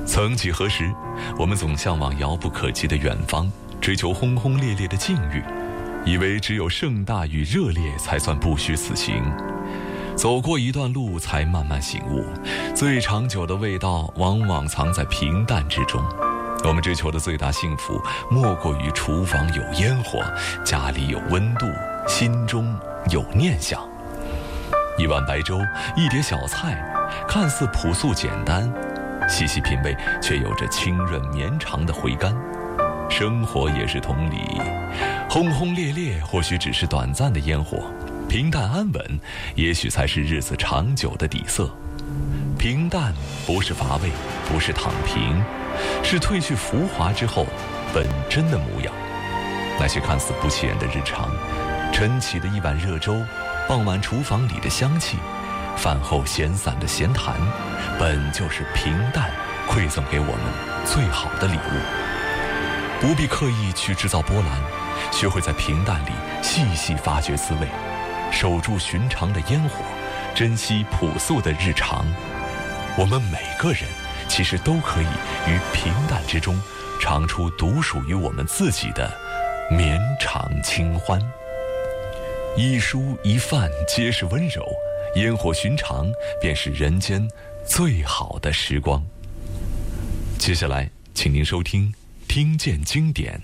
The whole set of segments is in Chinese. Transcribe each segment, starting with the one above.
曾几何时，我们总向往遥不可及的远方，追求轰轰烈烈的境遇，以为只有盛大与热烈才算不虚此行。走过一段路，才慢慢醒悟，最长久的味道往往藏在平淡之中。我们追求的最大幸福，莫过于厨房有烟火，家里有温度，心中有念想。一碗白粥，一碟小菜，看似朴素简单，细细品味却有着清润绵长的回甘。生活也是同理，轰轰烈烈或许只是短暂的烟火，平淡安稳也许才是日子长久的底色。平淡不是乏味，不是躺平，是褪去浮华之后本真的模样。那些看似不起眼的日常，晨起的一碗热粥，傍晚厨房里的香气，饭后闲散的闲谈，本就是平淡馈赠给我们最好的礼物。不必刻意去制造波澜，学会在平淡里细细发掘滋味，守住寻常的烟火，珍惜朴素的日常。我们每个人其实都可以于平淡之中尝出独属于我们自己的绵长清欢。一蔬一饭皆是温柔，烟火寻常便是人间最好的时光。接下来请您收听听见经典。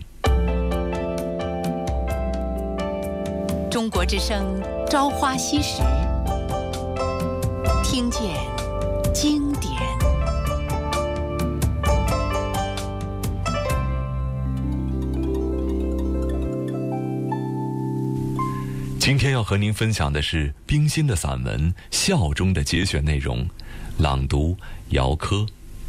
中国之声朝花夕拾，听见经典。 今天要和您分享的是冰心的散文《笑》中的节选内容，朗读姚科。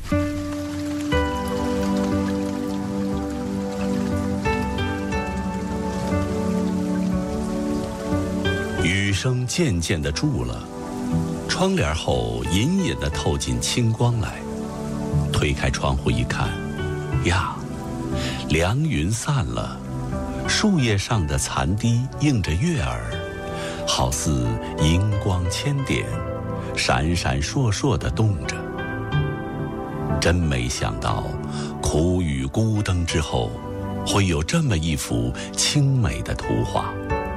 雨声渐渐地住了，窗帘后隐隐地透进清光来。推开窗户一看，呀，凉云散了，树叶上的残滴映着月儿，好似银光千点，闪闪烁烁地动着。真没想到，苦雨孤灯之后，会有这么一幅清美的图画。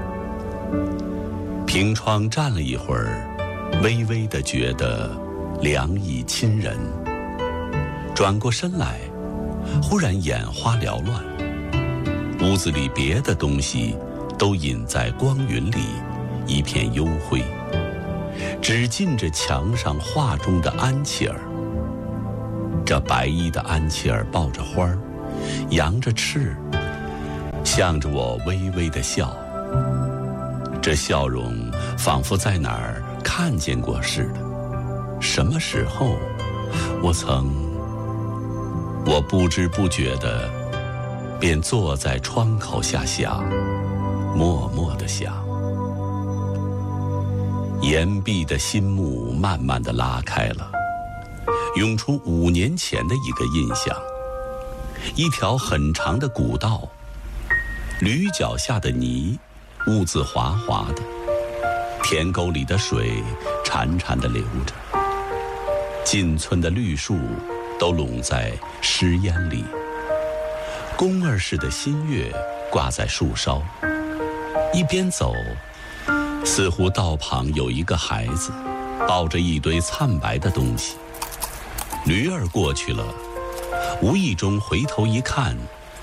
凭窗站了一会儿，微微地觉得凉意侵人。转过身来，忽然眼花缭乱，屋子里别的东西都隐在光云里，一片幽灰，只近着墙上画中的安琪儿。这白衣的安琪儿抱着花儿，扬着翅，向着我微微地笑。这笑容仿佛在哪儿看见过似的。什么时候我不知不觉地便坐在窗口下想，默默地想。岩壁的心幕慢慢地拉开了，涌出5年前的一个印象。一条很长的古道，驴脚下的泥污渍滑滑的，田沟里的水潺潺地流着，进村的绿树都拢在湿烟里，宫儿似的新月挂在树梢。一边走，似乎道旁有一个孩子抱着一堆灿白的东西。驴儿过去了，无意中回头一看，